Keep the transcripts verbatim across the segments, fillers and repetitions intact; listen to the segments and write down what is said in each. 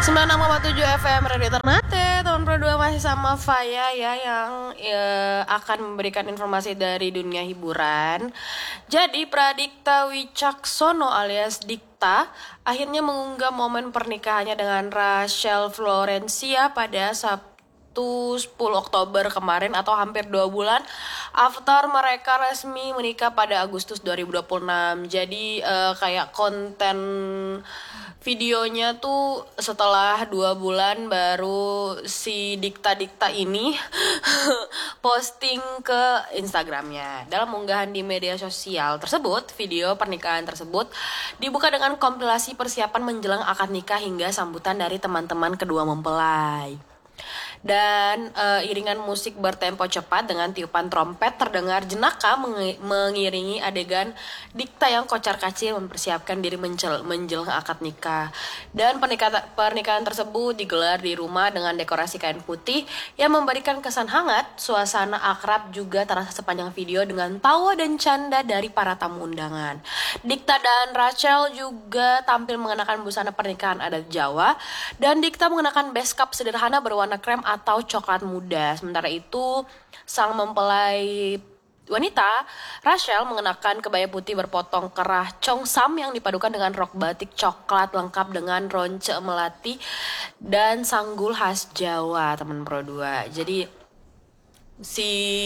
sembilan puluh enam koma tujuh F M Radio Ternate. Tahun dua masih sama Faya ya, yang ya, akan memberikan informasi dari dunia hiburan. Jadi Pradikta Wicaksono alias Dikta akhirnya mengunggah momen pernikahannya dengan Rachel Florencia pada Sabtu sepuluh Oktober kemarin, atau hampir dua bulan after mereka resmi menikah pada Agustus dua ribu dua puluh enam. Jadi uh, kayak konten videonya tuh setelah dua bulan baru si Dikta-Dikta ini posting ke Instagramnya. Dalam unggahan di media sosial tersebut, video pernikahan tersebut dibuka dengan kompilasi persiapan menjelang akad nikah hingga sambutan dari teman-teman kedua mempelai. Dan uh, iringan musik bertempo cepat dengan tiupan trompet terdengar jenaka meng- mengiringi adegan Dikta yang kocar-kacir mempersiapkan diri menjel- menjelang akad nikah. Dan pernikahan, pernikahan tersebut digelar di rumah dengan dekorasi kain putih yang memberikan kesan hangat. Suasana akrab juga terasa sepanjang video dengan tawa dan canda dari para tamu undangan. Dikta dan Rachel juga tampil mengenakan busana pernikahan adat Jawa, dan Dikta mengenakan base cap sederhana berwarna krem atau coklat muda. Sementara itu, sang mempelai wanita, Rachel, mengenakan kebaya putih berpotong kerah congsam yang dipadukan dengan rok batik coklat lengkap dengan ronce melati dan sanggul khas Jawa, teman Pro dua. Jadi si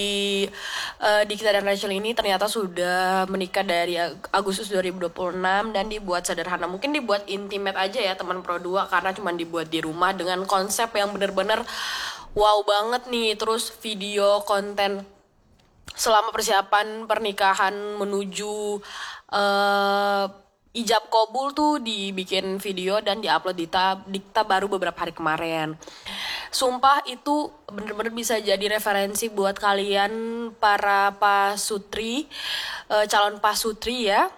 uh, Dikta dan Rachel ini ternyata sudah menikah dari Agustus dua ribu dua puluh enam dan dibuat sederhana. Mungkin dibuat intimate aja ya teman Pro dua, karena cuma dibuat di rumah dengan konsep yang bener-bener wow banget nih. Terus video konten selama persiapan pernikahan menuju uh, ijab kabul tuh dibikin video dan diupload Dikta, Dikta baru beberapa hari kemarin. Sumpah itu bener-bener bisa jadi referensi buat kalian para pasutri, uh, calon pasutri ya,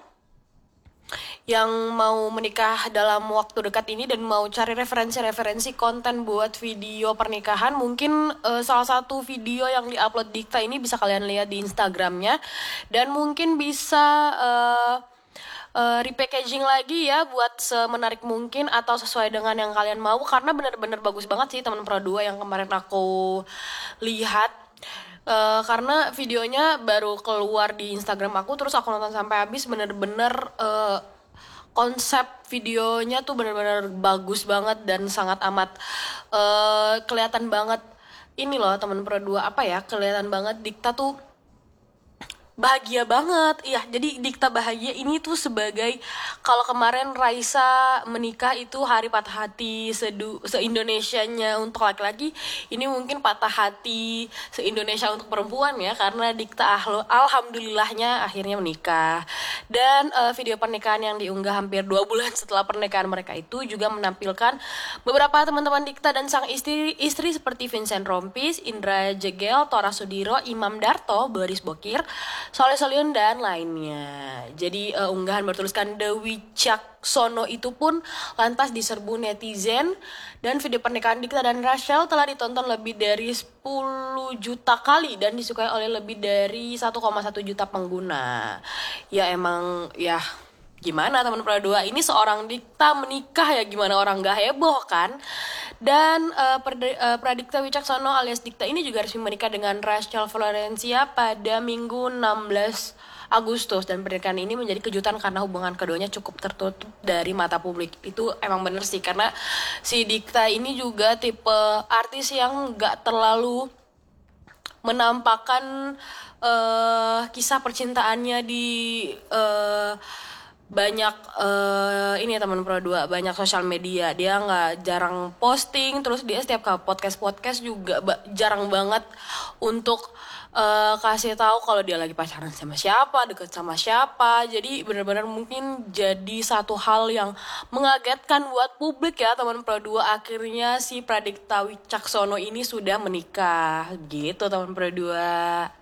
yang mau menikah dalam waktu dekat ini dan mau cari referensi-referensi konten buat video pernikahan. Mungkin uh, salah satu video yang diupload Dikta ini bisa kalian lihat di Instagramnya, dan mungkin bisa uh, uh, repackaging lagi ya buat semenarik mungkin atau sesuai dengan yang kalian mau, karena benar-benar bagus banget sih teman Pro dua yang kemarin aku lihat. Uh, karena videonya baru keluar di Instagram aku, terus aku nonton sampai habis. Bener-bener uh, konsep videonya tuh bener-bener bagus banget dan sangat amat uh, kelihatan banget ini loh teman Pro dua, apa ya, kelihatan banget Dikta tuh bahagia banget. Iya, jadi Dikta bahagia ini tuh sebagai, kalau kemarin Raisa menikah itu hari patah hati sedu, se-Indonesianya untuk laki-laki, ini mungkin patah hati se-Indonesia untuk perempuan ya, karena Dikta ahlo, alhamdulillahnya akhirnya menikah. Dan uh, video pernikahan yang diunggah hampir dua bulan setelah pernikahan mereka itu juga menampilkan beberapa teman-teman Dikta dan sang istri, istri seperti Vincent Rompis, Indra Jegel, Tora Sudiro, Imam Darto, Boris Bokir, Soleh Solihun dan lainnya. Jadi uh, unggahan bertuliskan The Wicaksono itu pun lantas diserbu netizen, dan video pernikahan Dikta dan Rachel telah ditonton lebih dari sepuluh juta kali dan disukai oleh lebih dari satu koma satu juta pengguna. Ya emang ya gimana teman Pro dua, ini seorang Dikta menikah ya, gimana orang gak heboh kan. Dan uh, uh, Pradikta Wicaksono alias Dikta ini juga resmi menikah dengan Rachel Florencia pada Minggu enam belas Agustus, dan pernikahan ini menjadi kejutan karena hubungan keduanya cukup tertutup dari mata publik. Itu emang bener sih, karena si Dikta ini juga tipe artis yang gak terlalu menampakkan uh, kisah percintaannya di uh, banyak uh, ini ya teman Pro dua, banyak sosial media. Dia nggak jarang posting, terus dia setiap kali podcast podcast juga ba- jarang banget untuk uh, kasih tahu kalau dia lagi pacaran sama siapa, deket sama siapa. Jadi benar-benar mungkin jadi satu hal yang mengagetkan buat publik ya teman Pro dua. Akhirnya si Pradikta Wicaksono ini sudah menikah gitu teman Pro dua.